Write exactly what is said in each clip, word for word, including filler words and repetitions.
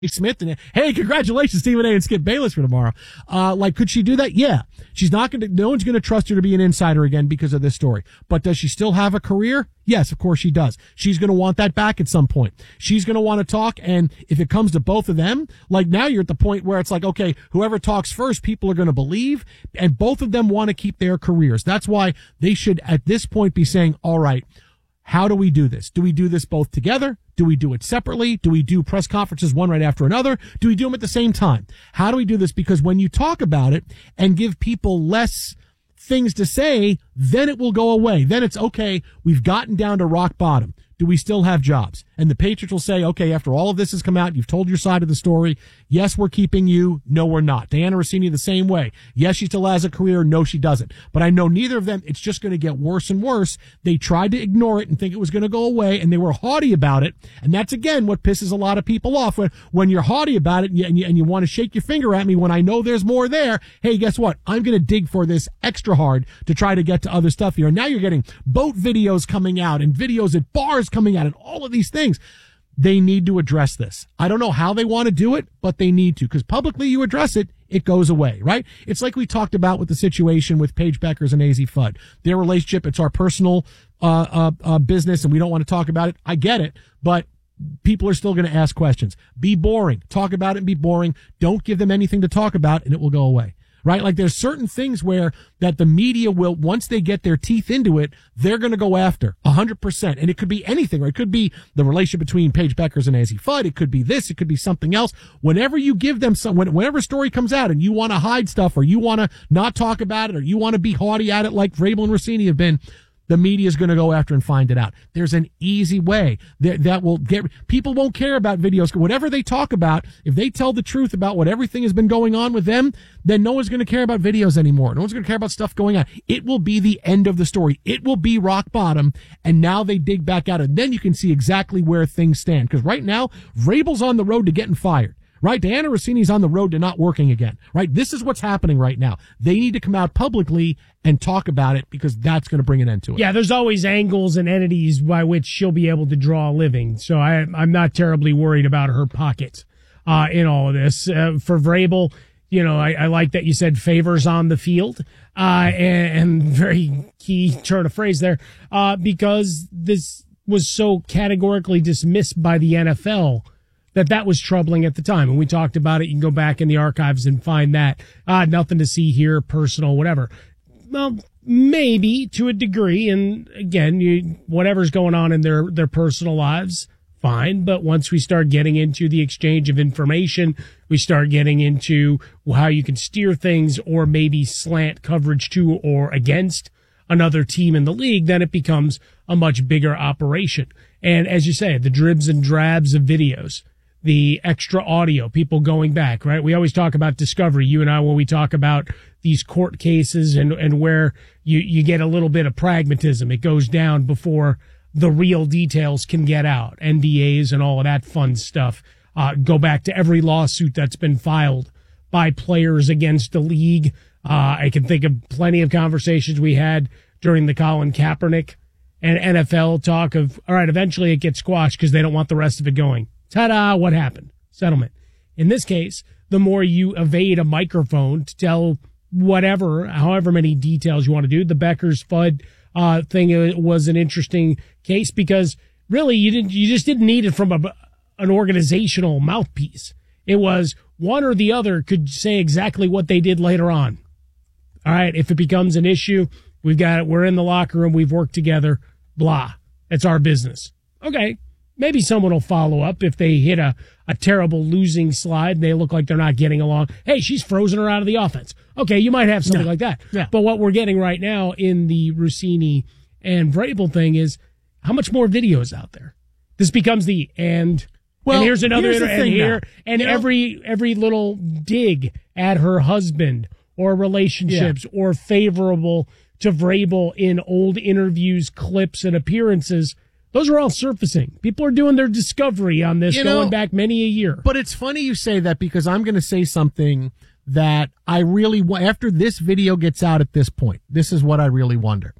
Smith and hey, congratulations, Stephen A. and Skip Bayless for tomorrow. Uh, like, could she do that? Yeah. She's not going to, no one's going to trust her to be an insider again because of this story. But does she still have a career? Yes, of course she does. She's going to want that back at some point. She's going to want to talk. And if it comes to both of them, like now you're at the point where it's like, okay, whoever talks first, people are going to believe, and both of them want to keep their careers. That's why they should at this point be saying, all right, how do we do this? Do we do this both together? Do we do it separately? Do we do press conferences one right after another? Do we do them at the same time? How do we do this? Because when you talk about it and give people less things to say, then it will go away. Then it's okay. We've gotten down to rock bottom. Do we still have jobs? And the Patriots will say, okay, after all of this has come out, you've told your side of the story. Yes, we're keeping you. No, we're not. Dianna Russini the same way. Yes, she still has a career. No, she doesn't. But I know neither of them. It's just going to get worse and worse. They tried to ignore it and think it was going to go away, and they were haughty about it. And that's, again, what pisses a lot of people off. When, when you're haughty about it and you, and you, and you want to shake your finger at me when I know there's more there, hey, guess what? I'm going to dig for this extra hard to try to get to other stuff here. And now you're getting boat videos coming out and videos at bars coming out and all of these things. They need to address this. I don't know how they want to do it, but they need to, because publicly you address it, it goes away, right? It's like we talked about with the situation with Paige Beckers and A Z Fudd. Their relationship, it's our personal uh, uh, uh business, and we don't want to talk about it. I get it, but people are still going to ask questions. Be boring. Talk about it and be boring. Don't give them anything to talk about, and it will go away. Right? Like there's certain things where that the media will, once they get their teeth into it, they're going to go after a hundred percent. And it could be anything, or it could be the relationship between Paige Beckers and A Z Fudd. It could be this. It could be something else. Whenever you give them some, whenever a story comes out and you want to hide stuff, or you want to not talk about it, or you want to be haughty at it like Vrabel and Russini have been, the media is going to go after and find it out. There's an easy way that, that will get, people won't care about videos. Whatever they talk about, if they tell the truth about what everything has been going on with them, then no one's going to care about videos anymore. No one's going to care about stuff going on. It will be the end of the story. It will be rock bottom. And now they dig back out, and then you can see exactly where things stand. Because right now, Vrabel's on the road to getting fired. Right? Dianna Russini's on the road to not working again. Right? This is what's happening right now. They need to come out publicly and talk about it, because that's going to bring an end to it. Yeah, there's always angles and entities by which she'll be able to draw a living. So I, I'm not terribly worried about her pockets uh, in all of this. Uh, for Vrabel, you know, I, I like that you said favors on the field, uh, and, and very key turn of phrase there, uh, because this was so categorically dismissed by the N F L that that was troubling at the time. And we talked about it. You can go back in the archives and find that. Uh, nothing to see here, personal, whatever. Well, maybe to a degree. And again, you, whatever's going on in their, their personal lives, fine. But once we start getting into the exchange of information, we start getting into how you can steer things or maybe slant coverage to or against another team in the league, then it becomes a much bigger operation. And as you say, the dribs and drabs of videos, the extra audio, people going back, right? We always talk about discovery, you and I, when we talk about these court cases and, and where you, you get a little bit of pragmatism. It goes down before the real details can get out. N D As and all of that fun stuff. Uh, go back to every lawsuit that's been filed by players against the league. Uh, I can think of plenty of conversations we had during the Colin Kaepernick and N F L talk of, all right, eventually it gets squashed because they don't want the rest of it going. Ta-da, what happened? Settlement. In this case, the more you evade a microphone to tell whatever, however many details you want to do, the Beckers Fudd uh, thing was an interesting case because really you didn't, you just didn't need it from a, an organizational mouthpiece. It was one or the other could say exactly what they did later on. All right, if it becomes an issue, we've got it. We're in the locker room. We've worked together. Blah. It's our business. Okay. Maybe someone will follow up if they hit a, a terrible losing slide and they look like they're not getting along. Hey, she's frozen her out of the offense. Okay, you might have something yeah. like that. Yeah. But what we're getting right now in the Russini and Vrabel thing is how much more video is out there? This becomes the and, well, and here's another here's inter- and here, now. and you every know? every little dig at her husband or relationships yeah. or favorable to Vrabel in old interviews, clips, and appearances. Those are all surfacing. People are doing their discovery on this, you know, going back many a year. But it's funny you say that because I'm going to say something that I really want. After this video gets out at this point, this is what I really wonder.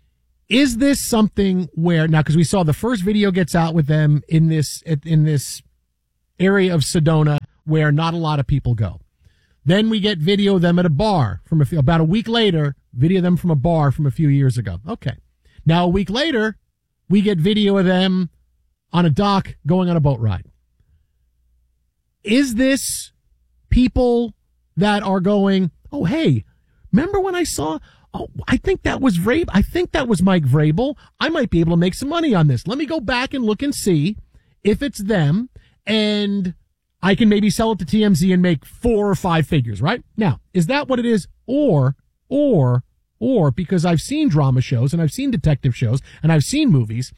Is this something where, now because we saw the first video gets out with them in this, in this area of Sedona where not a lot of people go. Then we get video of them at a bar from a few, about a week later, video of them from a bar from a few years ago. Okay. Now, a week later, we get video of them on a dock going on a boat ride. Is this people that are going, oh, hey, remember when I saw, oh, I think that was Vrabel. I think that was Mike Vrabel. I might be able to make some money on this. Let me go back and look and see if it's them, and I can maybe sell it to T M Z and make four or five figures, right? Now, is that what it is? Or, or, or, because I've seen drama shows and I've seen detective shows and I've seen movies,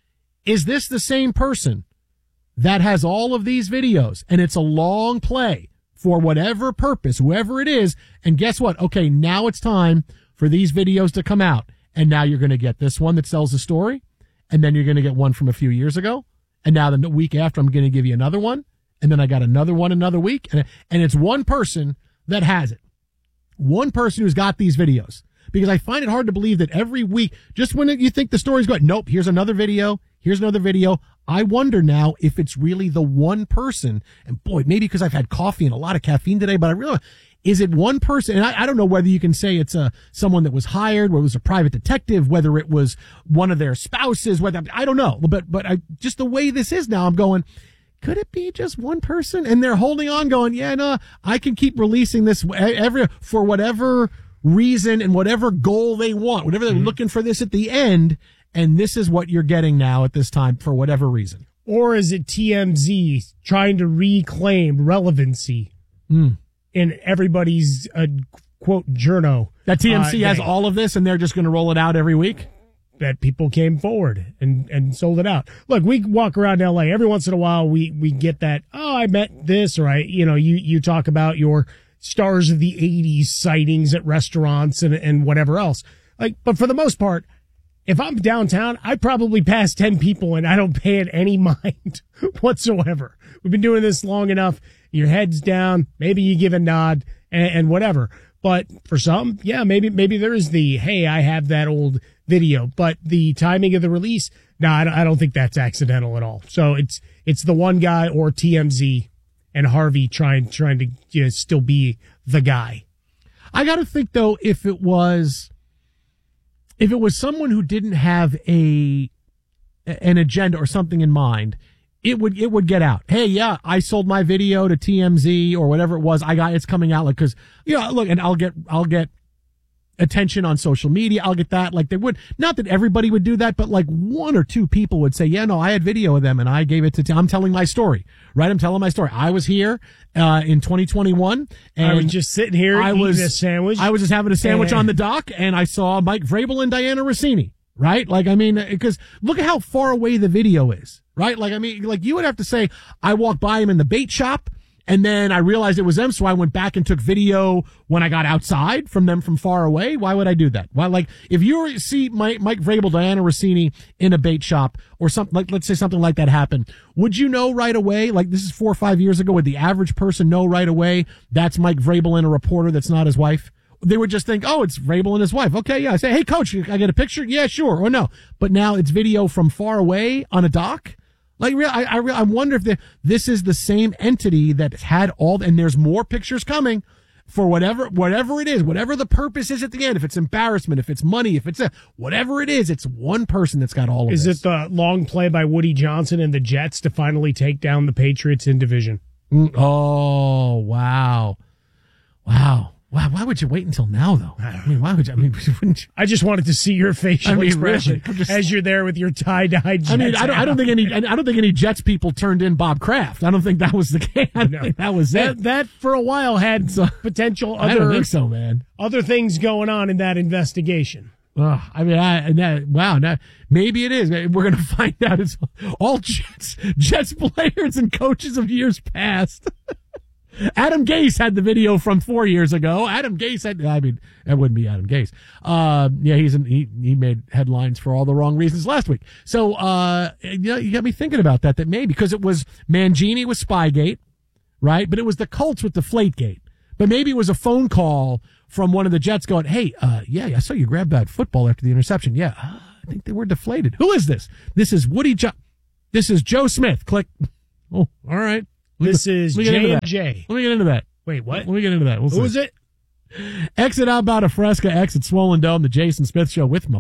is this the same person that has all of these videos and it's a long play for whatever purpose, whoever it is, and guess what? Okay, now it's time for these videos to come out, and now you're going to get this one that sells the story, and then you're going to get one from a few years ago, and now the week after I'm going to give you another one, and then I got another one another week, and, and it's one person that has it. One person who's got these videos. Because I find it hard to believe that every week, just when you think the story's going, nope, here's another video, here's another video. I wonder now if it's really the one person, and boy, maybe because I've had coffee and a lot of caffeine today, but I really, is it one person? And I, I don't know whether you can say it's a, someone that was hired, whether it was a private detective, whether it was one of their spouses, whether, I don't know. But, but I, just the way this is now, I'm going, could it be just one person? And they're holding on going, yeah, no, I can keep releasing this every, for whatever reason and whatever goal they want, whatever they're mm-hmm. looking for this at the end. And this is what you're getting now at this time for whatever reason. Or is it T M Z trying to reclaim relevancy mm. in everybody's, uh, quote, journo? That T M Z uh, has they, all of this and they're just going to roll it out every week? That people came forward and, and sold it out. Look, we walk around L A every once in a while. We, we get that, oh, I met this, or I, you know, you, you talk about your stars of the eighties sightings at restaurants and, and whatever else. Like, but for the most part, if I'm downtown, I probably pass ten people and I don't pay it any mind whatsoever. We've been doing this long enough. Your head's down. Maybe you give a nod and, and whatever. But for some, yeah, maybe, maybe there is the, hey, I have that old video, but the timing of the release, no, I don't, I don't think that's accidental at all. So it's, it's the one guy or T M Z and Harvey trying, trying to, you know, still be the guy. I got to think though, if it was, if it was someone who didn't have a, an agenda or something in mind, it would, it would get out. Hey, yeah, I sold my video to T M Z or whatever it was. I got, it's coming out like, cause, you know, look, and I'll get, I'll get attention on social media. I'll get that. Like they would, not that everybody would do that, but like one or two people would say, yeah, no, I had video of them and I gave it to, t- I'm telling my story, right? I'm telling my story. I was here, uh, in twenty twenty-one and I was just sitting here I eating was, a sandwich. I was just having a sandwich and... on the dock and I saw Mike Vrabel and Diana Rossini, right? Like, I mean, because look at how far away the video is, right? Like, I mean, like you would have to say, I walked by him in the bait shop. And then I realized it was them, so I went back and took video when I got outside from them from far away. Why would I do that? Why, like, if you see Mike, Mike Vrabel, Diana Rossini in a bait shop or something, like, let's say something like that happened, would you know right away? Like, this is four or five years ago. Would the average person know right away that's Mike Vrabel and a reporter that's not his wife? They would just think, oh, it's Vrabel and his wife. Okay, yeah. I say, hey, coach, I get a picture? Yeah, sure. Or no. But now it's video from far away on a dock. Like, I, I, I wonder if the, this is the same entity that had all, and there's more pictures coming for whatever, whatever it is, whatever the purpose is at the end. If it's embarrassment, if it's money, if it's a, whatever it is, it's one person that's got all of is this. Is it the long play by Woody Johnson and the Jets to finally take down the Patriots in division? Mm, oh, wow. Wow. Wow, why would you wait until now, though? I mean, why would you? I mean, wouldn't you? I just wanted to see your facial I mean, expression really, just, as you're there with your tie-dyed Jets. I mean, I don't, I don't think any, I don't think any Jets people turned in Bob Kraft. I don't think that was the case. I don't no. think that was that, it. That for a while had so, potential other. I don't think so, man. Other things going on in that investigation. Uh, I mean, I, that, wow, now, maybe it is. We're going to find out. It's all Jets, Jets players and coaches of years past. Adam Gase had the video from four years ago. Adam Gase had, I mean, that wouldn't be Adam Gase. Uh, yeah, he's an, he, he made headlines for all the wrong reasons last week. So, uh, you know, you got me thinking about that, that maybe, because it was Mangini with Spygate, right? But it was the Colts with Deflategate. But maybe it was a phone call from one of the Jets going, hey, uh, yeah, I saw you grab that football after the interception. Yeah, uh, I think they were deflated. Who is this? This is Woody Jo- This is Joe Smith. Click. Oh, all right. This is J and J. Let me get into that. Wait, what? Let me get into that. We'll Who see. is it? Exit Outbound of Fresca, exit Swollen Dome, the Jason Smith Show with my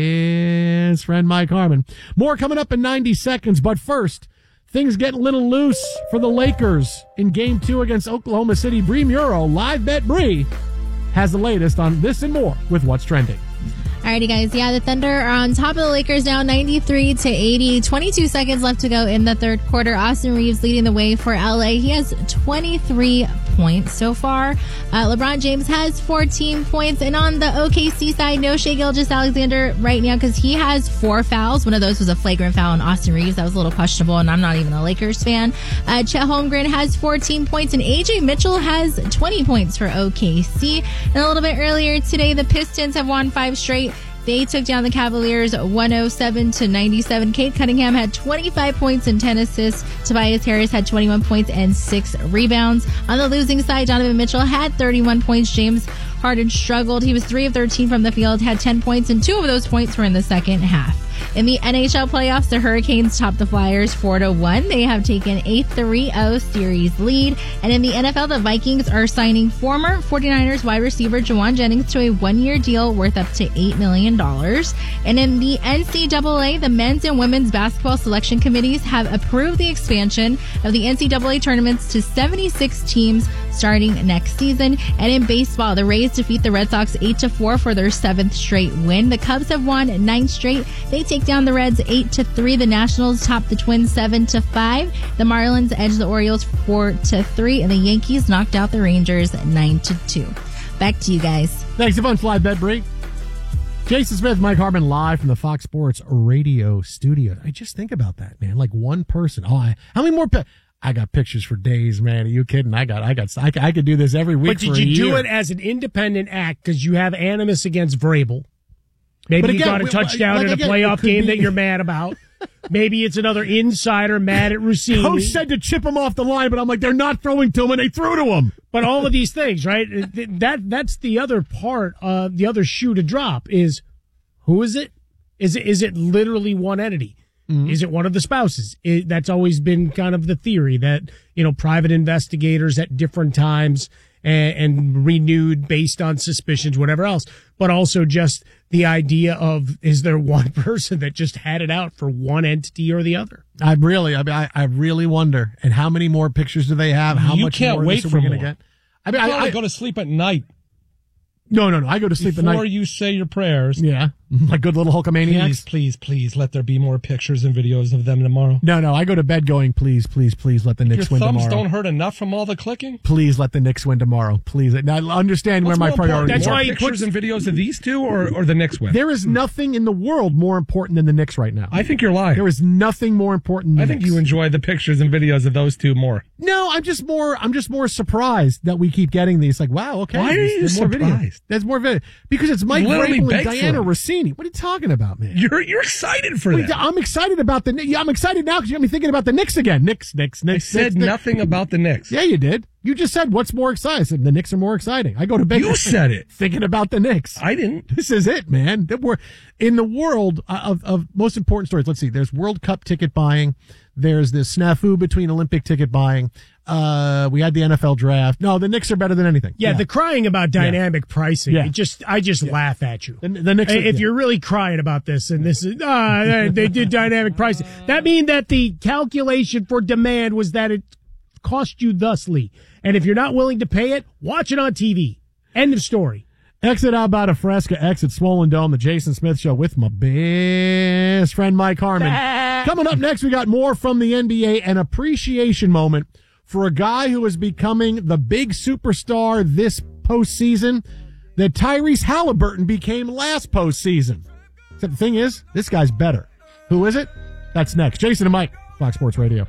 best friend Mike Harmon. More coming up in ninety seconds, but first, things getting a little loose for the Lakers in Game two against Oklahoma City. Bree Muro, Live Bet Bree, has the latest on this and more with What's Trending. Alrighty, guys. Yeah, the Thunder are on top of the Lakers now, ninety-three to eighty. twenty-two seconds left to go in the third quarter. Austin Reeves leading the way for L A. He has twenty-three points so far. Uh, LeBron James has fourteen points. And on the O K C side, no Shai Gilgeous-Alexander right now because he has four fouls. One of those was a flagrant foul on Austin Reeves. That was a little questionable, and I'm not even a Lakers fan. Uh, Chet Holmgren has fourteen points, and A J Mitchell has twenty points for O K C. And a little bit earlier today, the Pistons have won five straight. They took down the Cavaliers one oh seven to ninety-seven. Kate Cunningham had twenty-five points and ten assists. Tobias Harris had twenty-one points and six rebounds. On the losing side, Donovan Mitchell had thirty-one points. James Harden struggled. He was three of thirteen from the field, had ten points, and two of those points were in the second half. In the N H L playoffs, the Hurricanes topped the Flyers four to one. They have taken a three oh series lead. And in the N F L, the Vikings are signing former 49ers wide receiver Jawan Jennings to a one-year deal worth up to eight million dollars. And in the N C double A, the men's and women's basketball selection committees have approved the expansion of the N C double A tournaments to seventy-six teams starting next season. And in baseball, the Rays defeat the Red Sox eight to four for their seventh straight win. The Cubs have won nine straight. They take down the Reds eight to three. The Nationals top the Twins seven to five. The Marlins edge the Orioles four to three. And the Yankees knocked out the Rangers nine to two. Back to you guys. Thanks a bunch, Live Bet Bree. Jason Smith, Mike Harmon, live from the Fox Sports Radio studio. I just think about that, man. Like one person. Oh, I, how many more? Pe- I got pictures for days, man. Are you kidding? I got, I got, I, I could do this every week. But did for you a do year. it as an independent act because you have animus against Vrabel? Maybe But you again, got a we- touchdown like in a again, playoff it could game be- that you're mad about. Maybe it's another insider mad at Rossini. Coach said to chip him off the line, but I'm like, they're not throwing to him, and they threw to him. But all of these things, right? That that's the other part. Uh, the other shoe to drop is who is it? Is it is it literally one entity? Mm-hmm. Is it one of the spouses? It, that's always been kind of the theory that, you know, private investigators at different times and, and renewed based on suspicions, whatever else. But also just the idea of, is there one person that just had it out for one entity or the other? I really, I mean, I, I really wonder. And how many more pictures do they have? How You much can't more of wait this are for we going to more. get? I mean, You I, gotta I go to sleep at night no, no, no. I go to sleep before at night. you say your prayers. Yeah, like good little Hulkamaniacs. Please, please, please, let there be more pictures and videos of them tomorrow. No, no. I go to bed going, please, please, please let the Knicks Your win thumbs tomorrow. don't hurt enough from all the clicking. Please let the Knicks win tomorrow. Please. Now understand What's where my more important? priority That's is. More why he pictures puts- and videos of these two, or or the Knicks win. There is nothing in the world more important than the Knicks right now. I think you're lying. There is nothing more important than I the think Knicks. you enjoy the pictures and videos of those two more. No, I'm just more. I'm just more surprised that we keep getting these. Like, wow, okay. Why are there's- you there's more video. surprised? There's more video because it's Mike literally Vrabel and begged for Diana it. Rossini. What are you talking about, man? You're you're excited for Wait, that. I'm excited about the. Yeah, I'm excited now because you got me thinking about the Knicks again. Knicks, Knicks, I Knicks. said Knicks, Knicks. nothing about the Knicks. Yeah, you did. You just said what's more exciting. I said the Knicks are more exciting. I go to bed. You said it. Thinking about the Knicks. I didn't. This is it, man. That we're in the world of, of most important stories. Let's see. There's World Cup ticket buying. There's this snafu between Olympic ticket buying. Uh, we had the N F L draft. No, the Knicks are better than anything. Yeah, the crying about dynamic pricing. Yeah. It just, I just laugh at you. The, the Knicks. Are, If yeah. you're really crying about this, and this is, ah, they, they did dynamic pricing. That means that the calculation for demand was that it cost you thusly. And if you're not willing to pay it, watch it on T V. End of story. Exit Outbound of Fresca, exit Swollen Dome, the Jason Smith Show with my best friend Mike Harmon. Coming up next, we got more from the N B A, an appreciation moment for a guy who is becoming the big superstar this postseason that Tyrese Halliburton became last postseason. Except the thing is, this guy's better. Who is it? That's next. Jason and Mike, Fox Sports Radio.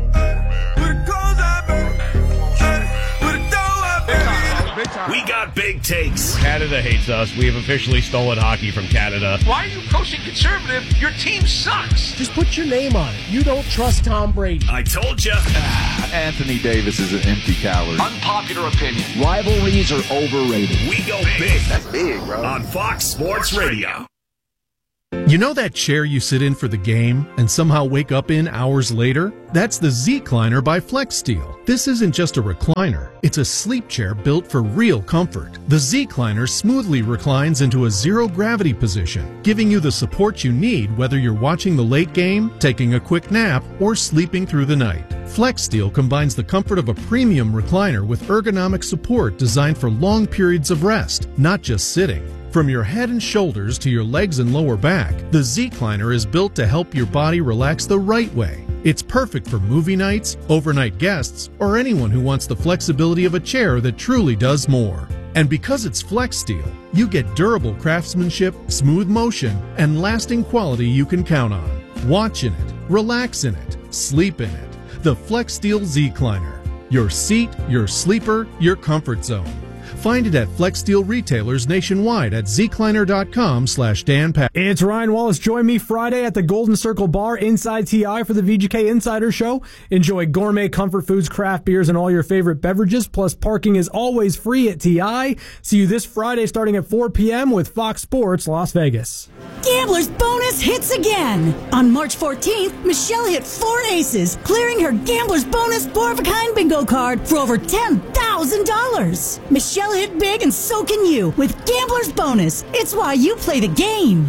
We got big takes. Canada hates us. We have officially stolen hockey from Canada. Why are you coaching conservative? Your team sucks. Just put your name on it. You don't trust Tom Brady. I told you. Anthony Davis is an empty calorie. Unpopular opinion. Rivalries are overrated. We go big That's big, bro. on Fox Sports Radio. You know that chair you sit in for the game and somehow wake up in hours later? That's the Z-Cliner by FlexSteel. This isn't just a recliner. It's a sleep chair built for real comfort. The Z-Cliner smoothly reclines into a zero-gravity position, giving you the support you need whether you're watching the late game, taking a quick nap, or sleeping through the night. FlexSteel combines the comfort of a premium recliner with ergonomic support designed for long periods of rest, not just sitting. From your head and shoulders to your legs and lower back, the Z-Cliner is built to help your body relax the right way. It's perfect for movie nights, overnight guests, or anyone who wants the flexibility of a chair that truly does more. And because it's FlexSteel, you get durable craftsmanship, smooth motion, and lasting quality you can count on. Watch in it, relax in it, sleep in it. The FlexSteel Z-Cliner. Your seat, your sleeper, your comfort zone. Find it at FlexSteel retailers nationwide at zcliner.com slash Dan Pat. It's Ryan Wallace. Join me Friday at the Golden Circle Bar inside T I for the V G K Insider Show. Enjoy gourmet comfort foods, craft beers, and all your favorite beverages. Plus, parking is always free at T I. See you this Friday starting at four p.m. with Fox Sports Las Vegas. Gambler's Bonus hits again. On March fourteenth, Michelle hit four aces, clearing her Gambler's Bonus four-of-a-kind bingo card for over ten thousand dollars. Michelle hit big, and so can you with Gambler's Bonus. It's why you play the game.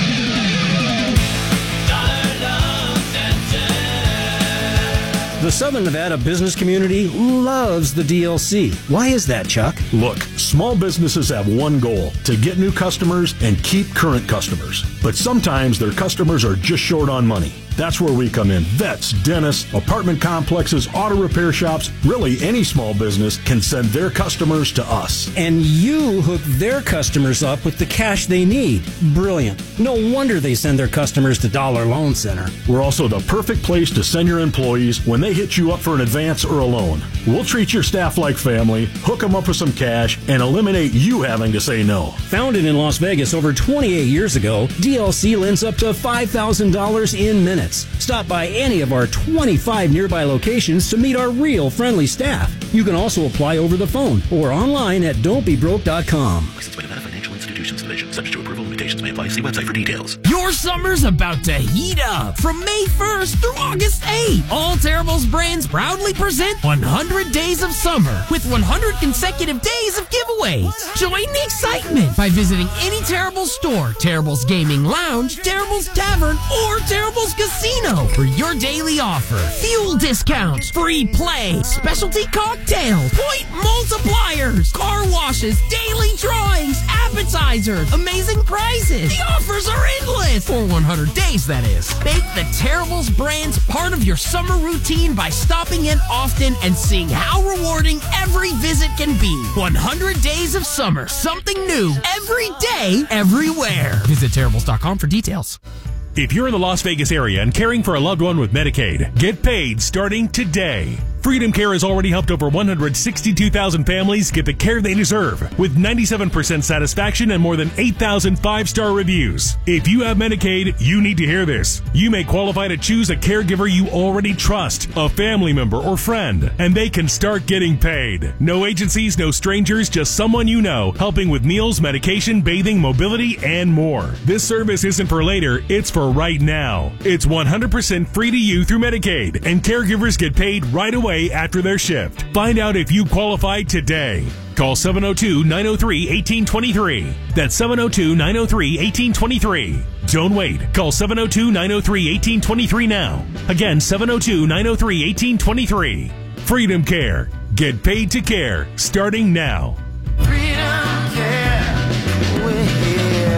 The Southern Nevada business community loves the D L C. Why is that, Chuck? Look, small businesses have one goal, to get new customers and keep current customers. But sometimes their customers are just short on money. That's where we come in. Vets, dentists, apartment complexes, auto repair shops, really any small business can send their customers to us. And you hook their customers up with the cash they need. Brilliant. No wonder they send their customers to Dollar Loan Center. We're also the perfect place to send your employees when they hit you up for an advance or a loan. We'll treat your staff like family, hook them up with some cash, and eliminate you having to say no. Founded in Las Vegas over twenty-eight years ago, D L C lends up to five thousand dollars in minutes. Stop by any of our twenty-five nearby locations to meet our real friendly staff. You can also apply over the phone or online at don't be broke dot com. Licensed by Nevada Financial Institutions Division. Subject to approval, limitations may apply. See website for details. Your summer's about to heat up. From May first through August eighth, all Terribles brands proudly present one hundred Days of Summer with one hundred consecutive days of giveaways. Join the excitement by visiting any Terribles store, Terribles Gaming Lounge, Terribles Tavern, or Terribles Casino for your daily offer. Fuel discounts, free play, specialty cocktails, point multipliers, car washes, daily drawings, appetizers, amazing prizes. The offers are endless. For one hundred days, that is. Make the Terribles brands part of your summer routine by stopping in often and seeing how rewarding every visit can be. one hundred Days of Summer. Something new every day, everywhere. Visit Terribles dot com for details. If you're in the Las Vegas area and caring for a loved one with Medicaid, get paid starting today. Freedom Care has already helped over one hundred sixty-two thousand families get the care they deserve with ninety-seven percent satisfaction and more than eight thousand five-star reviews. If you have Medicaid, you need to hear this. You may qualify to choose a caregiver you already trust, a family member or friend, and they can start getting paid. No agencies, no strangers, just someone you know, helping with meals, medication, bathing, mobility, and more. This service isn't for later, it's for right now. It's one hundred percent free to you through Medicaid, and caregivers get paid right away after their shift. Find out if you qualify today. Call seven oh two, nine oh three, one eight two three. That's seven oh two, nine oh three, one eight two three. Don't wait. Call seven oh two, nine oh three, one eight two three now. Again, seven oh two, nine oh three, one eight two three. Freedom Care. Get paid to care. Starting now. Freedom Care. We're here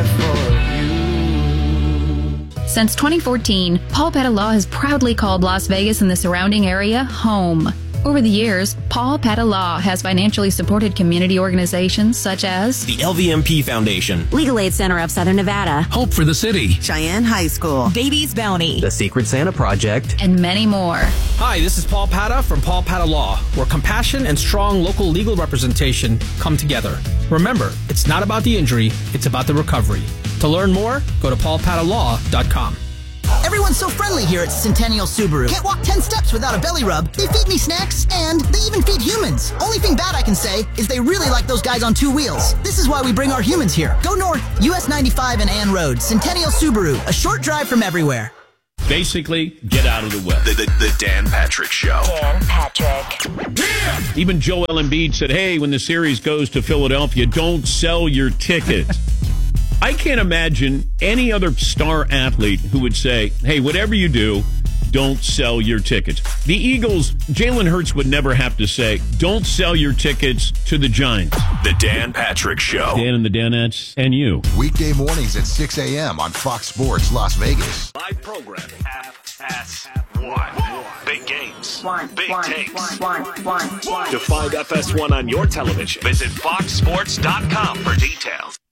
for you. Since twenty fourteen, Paul Petta Law has proudly called Las Vegas and the surrounding area home. Over the years, Paul Petta Law has financially supported community organizations such as the L V M P Foundation, Legal Aid Center of Southern Nevada, Hope for the City, Cheyenne High School, Davies Bounty, the Secret Santa Project, and many more. Hi, this is Paul Petta from Paul Petta Law, where compassion and strong local legal representation come together. Remember, it's not about the injury, it's about the recovery. To learn more, go to paul petta law dot com. Everyone's so friendly here at Centennial Subaru. Can't walk ten steps without a belly rub. They feed me snacks, and they even feed humans. Only thing bad I can say is they really like those guys on two wheels. This is why we bring our humans here. Go north, U S ninety-five and Ann Road. Centennial Subaru, a short drive from everywhere. Basically, get out of the way. The, the, the Dan Patrick Show. Dan Patrick. Even Joel Embiid said, hey, when the series goes to Philadelphia, don't sell your tickets. I can't imagine any other star athlete who would say, hey, whatever you do, don't sell your tickets. The Eagles, Jalen Hurts would never have to say, don't sell your tickets to the Giants. The Dan Patrick Show. Dan and the Danettes and you. Weekday mornings at six a.m. on Fox Sports Las Vegas. Live program. F S one. Big games. One, Big one, takes. one, one, one, one. To find F S one on your television, visit fox sports dot com for details.